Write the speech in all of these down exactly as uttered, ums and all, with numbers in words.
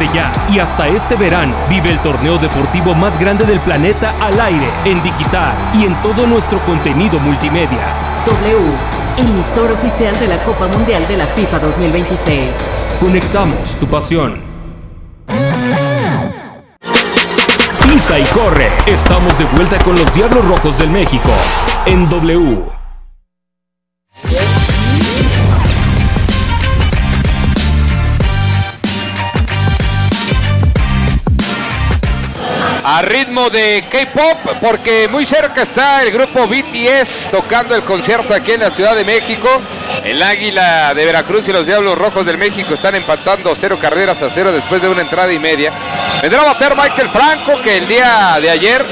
Desde ya y hasta este verano, vive el torneo deportivo más grande del planeta al aire, en digital y en todo nuestro contenido multimedia. W, emisor oficial de la Copa Mundial de la FIFA dos mil veintiséis. Conectamos tu pasión. Pisa y corre. Estamos de vuelta con los Diablos Rojos del México en W. A ritmo de K-pop, porque muy cerca está el grupo B T S tocando el concierto aquí en la Ciudad de México. El Águila de Veracruz y los Diablos Rojos del México están empatando cero carreras a cero después de una entrada y media. Vendrá a bater Michael Franco, que el día de ayer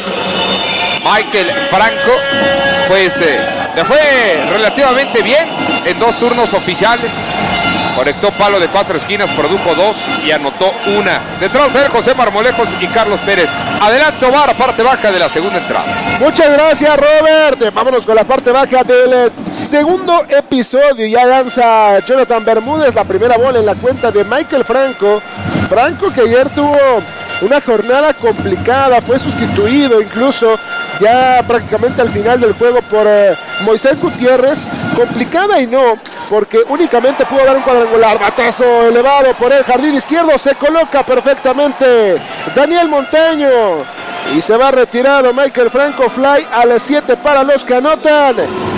Michael Franco pues eh, le fue relativamente bien en dos turnos oficiales. Conectó palo de cuatro esquinas, produjo dos y anotó una. Detrás de él, José Marmolejos y Carlos Pérez. Adelante, Omar, parte baja de la segunda entrada. Muchas gracias, Robert. Vámonos con la parte baja del segundo episodio. Ya lanza Jonathan Bermúdez la primera bola en la cuenta de Michael Franco. Franco, que ayer tuvo una jornada complicada, fue sustituido incluso ya prácticamente al final del juego por eh, Moisés Gutiérrez. Complicada y no, porque únicamente pudo dar un cuadrangular. Batazo elevado por el jardín izquierdo, se coloca perfectamente Daniel Montaño y se va retirado Michael Franco. Fly a las siete para los que anotan.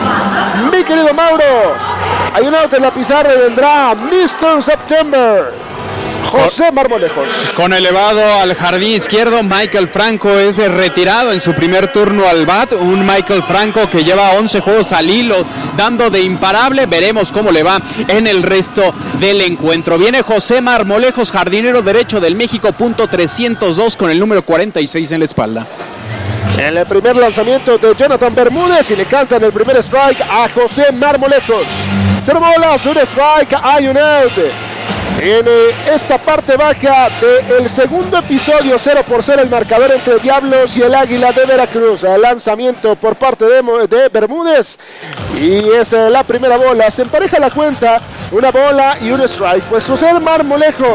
Mi querido Mauro, hay un out en la pizarra y vendrá mister September, José Marmolejos. Con elevado al jardín izquierdo, Michael Franco es retirado en su primer turno al bat. Un Michael Franco que lleva once juegos al hilo, dando de imparable. Veremos cómo le va en el resto del encuentro. Viene José Marmolejos, jardinero derecho del México, punto trescientos dos, con el número cuarenta y seis en la espalda. En el primer lanzamiento de Jonathan Bermúdez y le cantan el primer strike a José Marmolejos. Cero bolas, un strike, hay un out. En esta parte baja del segundo episodio, cero por cero el marcador entre Diablos y el Águila de Veracruz. El lanzamiento por parte de, de Bermúdez y es la primera bola. Se empareja la cuenta, una bola y un strike. Pues José Marmolejos,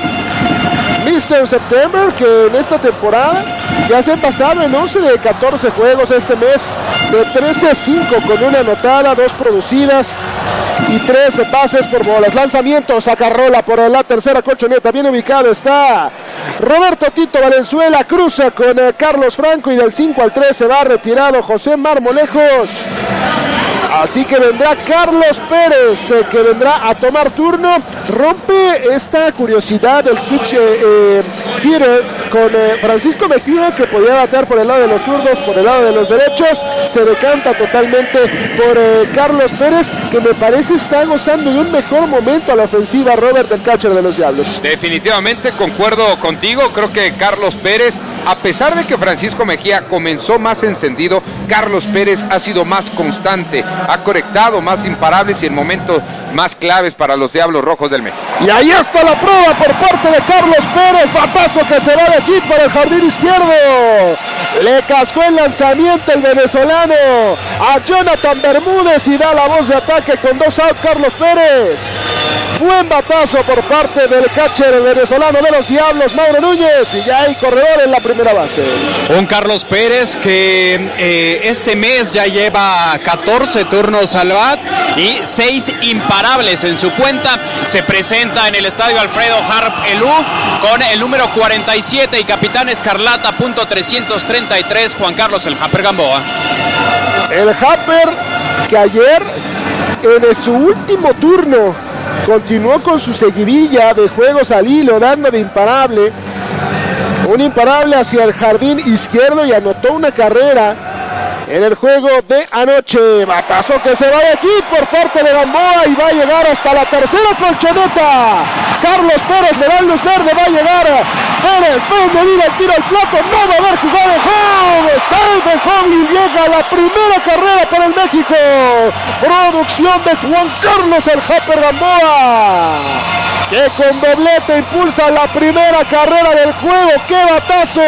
mister September, que en esta temporada ya se han pasado en once de catorce juegos este mes, de trece a cinco con una anotada, dos producidas y tres pases por bolas. Lanzamiento, sacarrola por la tercera colchoneta, bien ubicado está Roberto Tito Valenzuela, cruza con eh, Carlos Franco y del cinco al tres se va retirado José Marmolejos. Así que vendrá Carlos Pérez, eh, que vendrá a tomar turno. Rompe esta curiosidad del switch eh, eh, hitter con eh, Francisco Mejía, que podía batear por el lado de los zurdos, por el lado de los derechos. Se decanta totalmente por eh, Carlos Pérez, que me parece está gozando de un mejor momento a la ofensiva, Robert, el catcher de los Diablos. Definitivamente concuerdo contigo. Creo que Carlos Pérez, a pesar de que Francisco Mejía comenzó más encendido, Carlos Pérez ha sido más constante, ha conectado más imparables y en momentos más claves para los Diablos Rojos del México. Y ahí está la prueba por parte de Carlos Pérez, batazo que se va de aquí por el jardín izquierdo. Le cascó el lanzamiento el venezolano a Jonathan Bermúdez y da la voz de ataque con dos out Carlos Pérez. Buen batazo por parte del catcher venezolano de los Diablos, Mauro Núñez, y ya hay corredor en la primera base. Un Carlos Pérez que eh, este mes ya lleva catorce turnos al bat y seis imparables en su cuenta. Se presenta en el estadio Alfredo Harp Elú con el número cuarenta y siete y capitán escarlata, punto trescientos treinta y tres, Juan Carlos el Happer Gamboa. El Happer que ayer en su último turno continuó con su seguidilla de juegos al hilo, dando de imparable. Un imparable hacia el jardín izquierdo y anotó una carrera en el juego de anoche. Batazo que se va de aquí por parte de Gamboa y va a llegar hasta la tercera colchoneta. Carlos Pérez le da luz verde, va a llegar Pérez, puede venir el tiro al plato, no va a haber jugado home, save de home y llega la primera carrera para el México. Producción de Juan Carlos el Happer Gamboa, que con doblete impulsa la primera carrera del juego. ¡Qué batazo!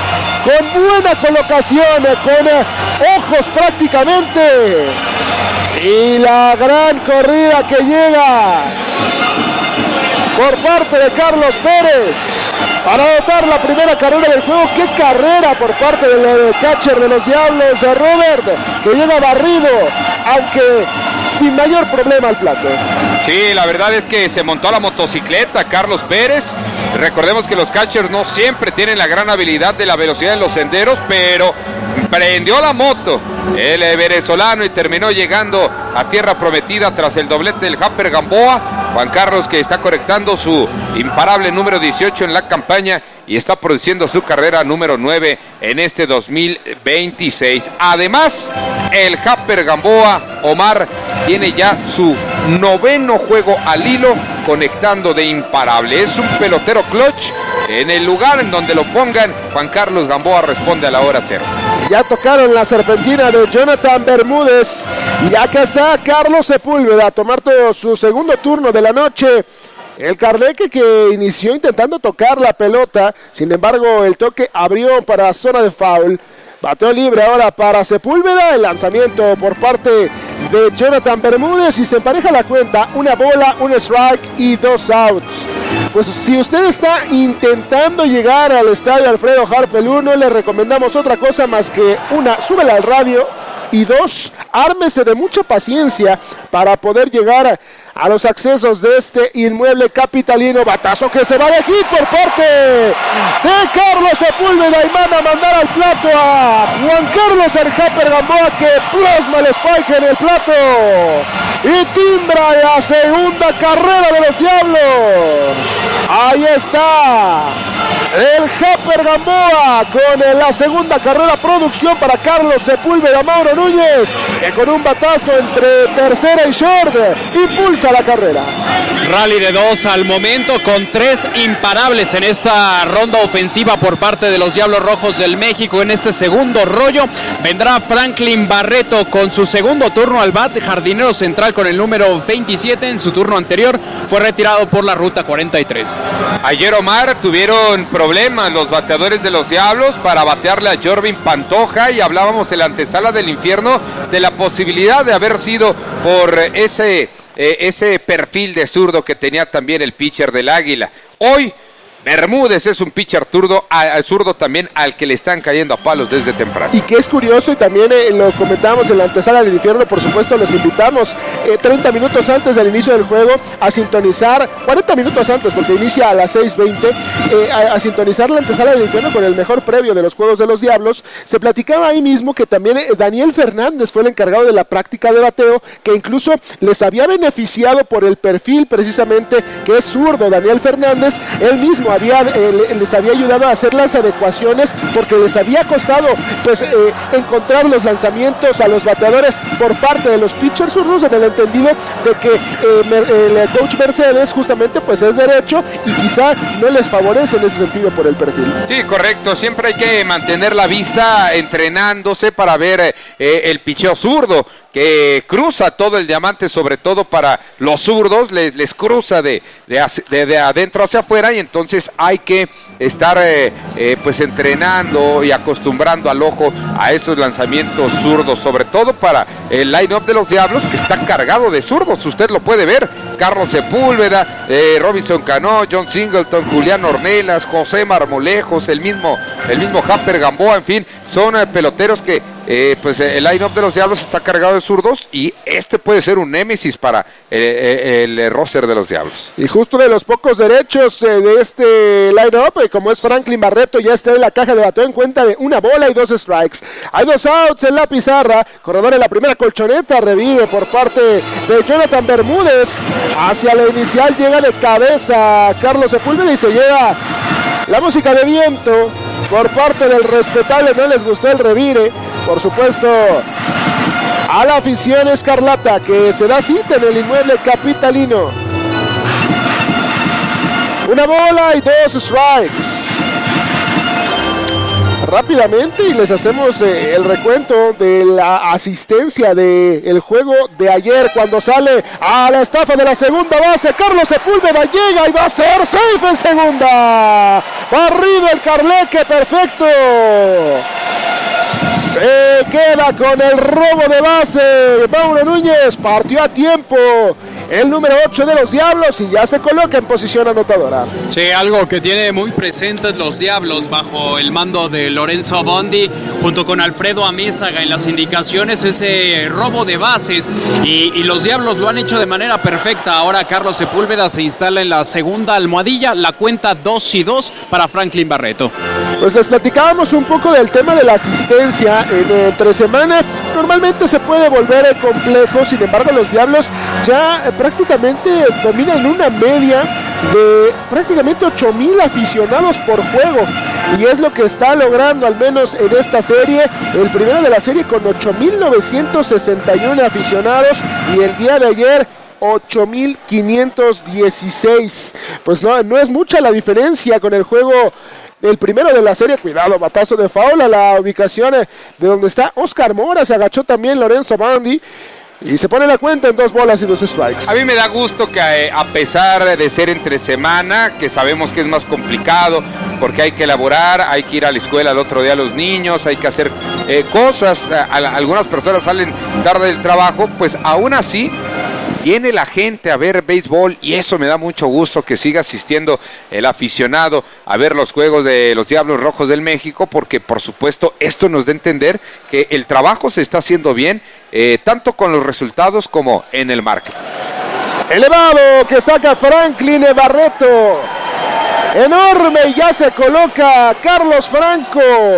Con buena colocación, con eh, ojos prácticamente. Y la gran corrida que llega por parte de Carlos Pérez para anotar la primera carrera del juego. ¡Qué carrera por parte del catcher de los Diablos, de Robert, que llega barrido, aunque sin mayor problema al plato! Sí, la verdad es que se montó a la motocicleta Carlos Pérez. Recordemos que los catchers no siempre tienen la gran habilidad de la velocidad en los senderos, pero prendió la moto el venezolano y terminó llegando a tierra prometida tras el doblete del Happer Gamboa. Juan Carlos, que está conectando su imparable número dieciocho en la campaña y está produciendo su carrera número nueve en este dos mil veintiséis. Además, el Happer Gamboa, Omar, tiene ya su noveno juego al hilo conectando de imparable. Es un pelotero clutch. En el lugar en donde lo pongan, Juan Carlos Gamboa responde a la hora cero. Ya tocaron la serpentina de Jonathan Bermúdez y acá está Carlos Sepúlveda a tomar todo su segundo turno de la noche. El Carleque, que inició intentando tocar la pelota, sin embargo el toque abrió para zona de foul. Bateo libre ahora para Sepúlveda, el lanzamiento por parte de Jonathan Bermúdez y se empareja la cuenta, una bola, un strike y dos outs. Pues si usted está intentando llegar al estadio Alfredo Harpelú, no le recomendamos otra cosa más que una, súbela al radio, y dos, ármese de mucha paciencia para poder llegar a los accesos de este inmueble capitalino. Batazo que se va de hit por parte de Carlos Sepúlveda y manda a mandar al plato a Juan Carlos el Happer Gamboa, que plasma el spike en el plato y timbra la segunda carrera de los Diablos. Ahí está el Happer Gamboa con la segunda carrera, producción para Carlos Sepúlveda. Mauro Núñez, que con un batazo entre tercera y short impulsa la carrera. Rally de dos al momento, con tres imparables en esta ronda ofensiva por parte de los Diablos Rojos del México. En este segundo rollo vendrá Franklin Barreto con su segundo turno al bat, jardinero central con el número veintisiete. En su turno anterior fue retirado por la ruta cuarenta y tres. Ayer, Omar, tuvieron problemas los bateadores de los Diablos para batearle a Jorvin Pantoja, y hablábamos en la antesala del infierno de la posibilidad de haber sido por ese, eh, ese perfil de zurdo que tenía también el pitcher del Águila. Hoy Bermúdez es un pitcher zurdo, a, zurdo también al que le están cayendo a palos desde temprano. Y que es curioso, y también eh, lo comentamos en la antesala del infierno, por supuesto los invitamos eh, treinta minutos antes del inicio del juego a sintonizar, cuarenta minutos antes porque inicia a las seis veinte, eh, a, a sintonizar la antesala del infierno con el mejor previo de los Juegos de los Diablos. Se platicaba ahí mismo que también eh, Daniel Fernández fue el encargado de la práctica de bateo, que incluso les había beneficiado por el perfil precisamente que es zurdo Daniel Fernández. Él mismo Había, eh, les había ayudado a hacer las adecuaciones porque les había costado pues eh, encontrar los lanzamientos a los bateadores por parte de los pitchers zurdos, en el entendido de que eh, el coach Mercedes justamente pues es derecho y quizá no les favorece en ese sentido por el perfil. Sí, correcto, siempre hay que mantener la vista entrenándose para ver eh, el picheo zurdo que cruza todo el diamante, sobre todo para los zurdos, les, les cruza de, de, de, de adentro hacia afuera, y entonces hay que estar eh, eh, pues entrenando y acostumbrando al ojo a esos lanzamientos zurdos, sobre todo para el line-up de los Diablos, que está cargado de zurdos. Usted lo puede ver: Carlos Sepúlveda, eh, Robinson Cano, John Singleton, Julián Ornelas, José Marmolejos, el mismo, el mismo Happer Gamboa. En fin, son eh, peloteros que Eh, pues eh, el line-up de los Diablos está cargado de zurdos, y este puede ser un némesis para eh, el, el roster de los Diablos. Y justo de los pocos derechos eh, de este line-up, eh, como es Franklin Barreto, ya está en la caja de bateo en cuenta de una bola y dos strikes. Hay dos outs en la pizarra, corredor en la primera colchoneta, revive por parte de Jonathan Bermúdez. Hacia la inicial llega de cabeza Carlos Sepúlveda y se lleva la música de viento por parte del respetable. No les gustó el revire, por supuesto, a la afición escarlata, que se da cita en el inmueble capitalino. Una bola y dos strikes. Rápidamente, y les hacemos eh, el recuento de la asistencia del juego de ayer, cuando sale a la estafa de la segunda base. Carlos Sepúlveda llega y va a ser safe en segunda. Barrido el Carleque, perfecto. Se queda con el robo de base. Mauro Núñez partió a tiempo el número ocho de los Diablos y ya se coloca en posición anotadora. Sí, algo que tiene muy presentes los Diablos bajo el mando de Lorenzo Bondi junto con Alfredo Amézaga en las indicaciones, ese robo de bases y, y los Diablos lo han hecho de manera perfecta. Ahora Carlos Sepúlveda se instala en la segunda almohadilla, la cuenta dos y dos para Franklin Barreto. Pues les platicábamos un poco del tema de la asistencia en entre semana. Normalmente se puede volver complejo, sin embargo los Diablos ya eh, prácticamente dominan una media de prácticamente ocho mil aficionados por juego y es lo que está logrando al menos en esta serie, el primero de la serie con ocho mil novecientos sesenta y uno aficionados y el día de ayer ocho mil quinientos dieciséis. Pues no, no es mucha la diferencia con el juego. El primero de la serie, cuidado, batazo de foul a la ubicación de donde está Oscar Mora, se agachó también Lorenzo Bondi y se pone la cuenta en dos bolas y dos strikes. A mí me da gusto que a pesar de ser entre semana, que sabemos que es más complicado, porque hay que elaborar, hay que ir a la escuela el otro día a los niños, hay que hacer eh, cosas, a, a, algunas personas salen tarde del trabajo, pues aún así viene la gente a ver béisbol y eso me da mucho gusto que siga asistiendo el aficionado a ver los juegos de los Diablos Rojos del México, porque por supuesto esto nos da a entender que el trabajo se está haciendo bien, eh, tanto con los resultados como en el marketing. Elevado que saca Franklin Barreto, enorme, y ya se coloca Carlos Franco.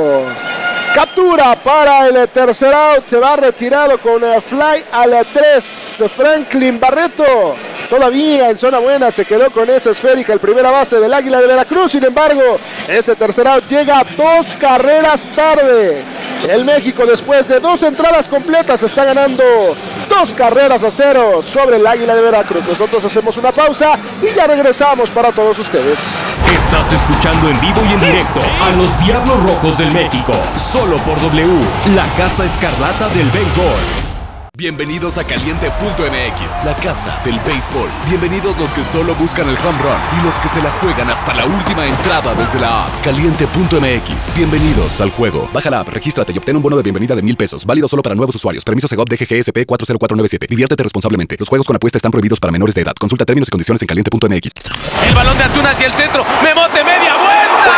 Captura para el tercer out, se va retirado con el fly a la tres. Franklin Barreto todavía en zona buena, se quedó con esa esférica el primera base del Águila de Veracruz. Sin embargo, ese tercer out llega dos carreras tarde. El México, después de dos entradas completas, está ganando dos carreras a cero sobre el Águila de Veracruz. Nosotros hacemos una pausa y ya regresamos para todos ustedes. Estás escuchando en vivo y en directo a los Diablos Rojos del México, solo por W, la Casa Escarlata del Béisbol. Bienvenidos a Caliente punto M X, la casa del béisbol. Bienvenidos los que solo buscan el home run y los que se la juegan hasta la última entrada desde la app. Caliente punto M X, bienvenidos al juego. Baja la app, regístrate y obtén un bono de bienvenida de mil pesos, válido solo para nuevos usuarios. Permiso Segov D G G S P cuatro cero cuatro nueve siete. Diviértete responsablemente. Los juegos con apuesta están prohibidos para menores de edad. Consulta términos y condiciones en caliente punto M X. El balón de Antuna hacia el centro. Memote media